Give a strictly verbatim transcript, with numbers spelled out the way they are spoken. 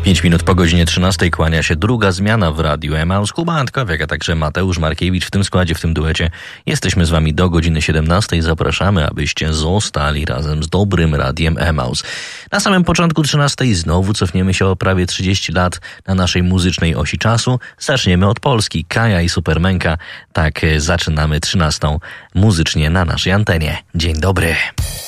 pięć minut po godzinie trzynastej kłania się druga zmiana w Radiu Emaus. Kuba Antkowiak, a także Mateusz Markiewicz w tym składzie, w tym duecie. Jesteśmy z wami do godziny siedemnastej. Zapraszamy, abyście zostali razem z dobrym Radiem Emaus. Na samym początku trzynastej znowu cofniemy się o prawie trzydzieści lat na naszej muzycznej osi czasu. Zaczniemy od Polski. Kaja i Supermenka. Tak zaczynamy trzynastą muzycznie na naszej antenie. Dzień dobry.